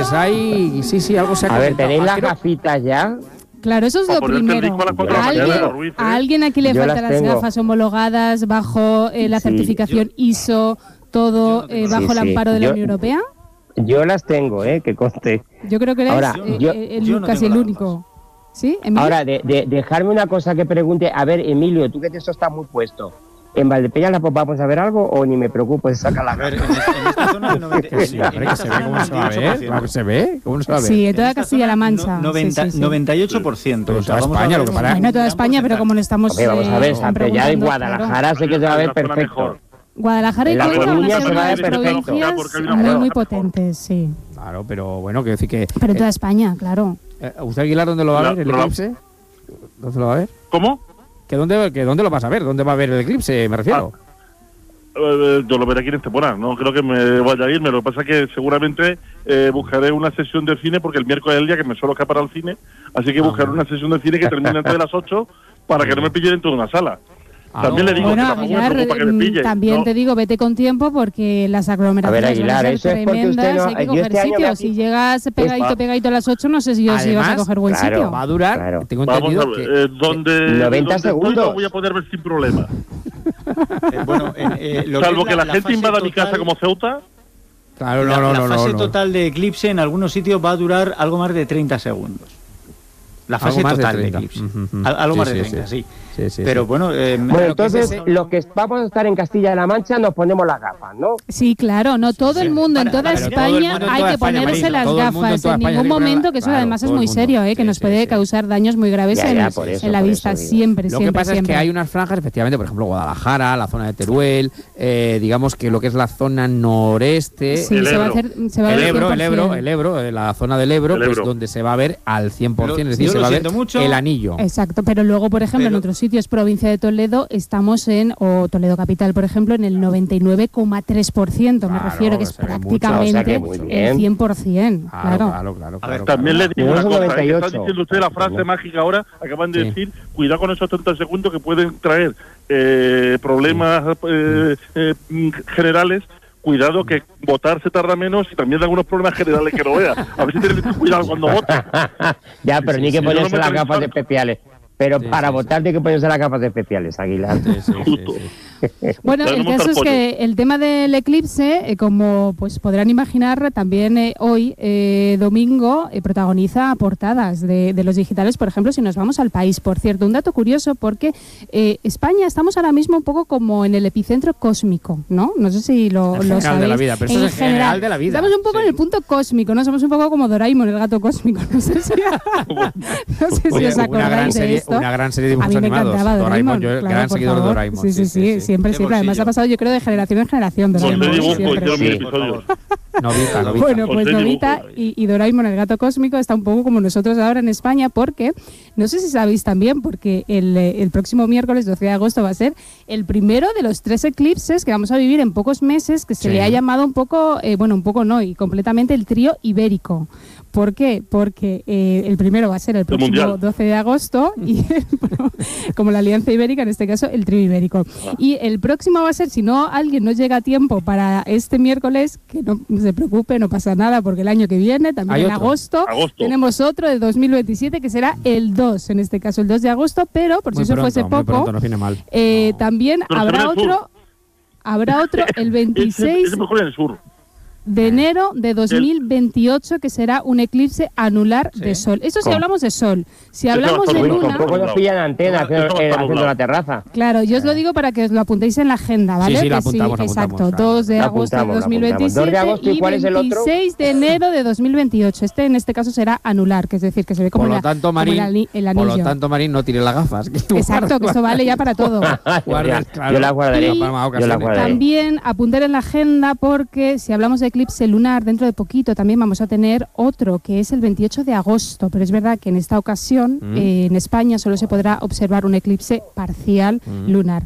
pues hay... Sí, algo se ha A ver, comentado. ¿tenéis las gafitas ya? Claro, eso es lo primero. ¿A alguien aquí le faltan las gafas homologadas bajo la certificación ISO, todo bajo el amparo de la Unión Europea? Yo las tengo, que conste. Yo creo que eres casi el único. ¿Sí, Emilio? Ahora, dejarme una cosa que pregunte. A ver, Emilio, tú que esto está muy puesto. ¿En Valdepeñas vamos a ver algo o ni me preocupo de sacar la ver, en esta zona ¿Cómo se va a ver? Claro, ¿se ve? ¿Cómo se va a ver? Sí, en toda Castilla-La Mancha. 98%. Pero toda España, lo que para... No toda España, pero como no estamos... vamos a ver, ya en Guadalajara sé que se va a ver perfecto. Guadalajara y Cuenca van a ser una de las provincias muy potentes, sí. Claro, pero bueno, quiero decir que... Pero en toda España, claro. ¿Usted, Aguilar, dónde lo va a ver, el eclipse? ¿Dónde lo va a ver? ¿Cómo? ¿Dónde lo vas a ver? ¿Dónde va a ver el eclipse, me refiero? Yo lo veré aquí en Estepona, no creo que me vaya a irme. Lo que pasa es que seguramente buscaré una sesión de cine, porque el miércoles es el día que me suelo escapar al cine, así que buscaré una sesión de cine que termine antes de las 8 para que no me pille dentro de una sala. También le digo que tampoco me preocupa que me pille. También ¿no? Te digo, vete con tiempo porque las aglomeraciones Aguilar, van a ser tremendas, hay que coger sitio. Si llegas pegadito a las 8, no sé si vas a coger buen sitio. Va a durar, tengo entendido vamos a ver, donde 90 segundos. Lo voy a poder ver sin problema. Salvo que la gente invada mi casa como Ceuta. Claro, la fase total de eclipse en algunos sitios va a durar algo más de 30 segundos. La fase total de eclipse. Algo más de 30, sí. Pero bueno, entonces los que vamos a estar en Castilla-La Mancha nos ponemos las gafas, ¿no? Sí, claro, no todo el mundo, en toda España hay que ponerse las gafas en ningún momento, que eso además es muy serio, que nos puede causar daños muy graves en la vista, siempre. Lo que pasa es que hay unas franjas, efectivamente, por ejemplo, Guadalajara, la zona de Teruel, digamos que lo que es la zona noreste, el Ebro, la zona del Ebro, pues donde se va a ver al 100%, es decir, se va a ver el anillo. Exacto, pero luego, por ejemplo, en otros sitios, provincia de Toledo, estamos o Toledo capital, por ejemplo, en el 99,3%, me refiero, que es prácticamente el 100%. Claro. A ver, también le digo una cosa, está diciendo usted la frase mágica ahora, acaban de decir, cuidado con esos 30 segundos que pueden traer problemas generales. Cuidado que votar se tarda menos y también da algunos problemas generales que no vea. A ver si tienes cuidado cuando votas. Ya, pero ni que ponerse las gafas especiales. Pero para votar tiene que ponerse las gafas especiales, Aguilar. Bueno, el caso es que el tema del eclipse, como pues podrán imaginar, también hoy, domingo, protagoniza portadas de los digitales, por ejemplo, si nos vamos al país. Por cierto, un dato curioso, porque España estamos ahora mismo un poco como en el epicentro cósmico, ¿no? No sé si lo sabéis. De la vida, pero eso es en general de la vida. Estamos un poco en el punto cósmico, ¿no? Somos un poco como Doraemon, el gato cósmico. No sé si os acordáis de esto. Una gran serie de dibujos animados. A mí me encantaba Doraemon, yo gran seguidor de Doraemon. Sí, siempre. Además ha pasado, yo creo, de generación en generación. Bueno, pues Novita y Doraemon, el gato cósmico, está un poco como nosotros ahora en España, porque, no sé si sabéis también, porque el próximo miércoles 12 de agosto va a ser el primero de los 3 eclipses que vamos a vivir en pocos meses, que se le ha llamado un poco y completamente el trío ibérico. ¿Por qué? Porque el primero va a ser el próximo 12 de agosto y como la Alianza Ibérica, en este caso el trío ibérico. Y el próximo va a ser, si no alguien no llega a tiempo para este miércoles, que no se preocupe, no pasa nada, porque el año que viene, también en agosto, tenemos otro de 2027 que será el 2, en este caso el 2 de agosto, pero por si eso fuese poco, también habrá otro el 26... Es mejor en el sur. De enero de 2028, que será un eclipse anular de sol. Eso si hablamos de sol. Si hablamos de luna... Tampoco nos pillan antenas haciendo la terraza. Claro, yo os lo digo para que os lo apuntéis en la agenda, ¿vale? Sí, apuntamos. Exacto, 2 de agosto de 2027 2 de agosto, ¿y cuál es el otro? 26 de enero de 2028. En este caso será anular, que es decir, que se ve como, el anillo. Por lo tanto, Marín, no tire las gafas. Exacto, que eso vale ya para todo. Yo la guardaré. También apuntar en la agenda, porque si hablamos de eclipse lunar, dentro de poquito también vamos a tener otro, que es el 28 de agosto, pero es verdad que en esta ocasión en España solo se podrá observar un eclipse parcial lunar.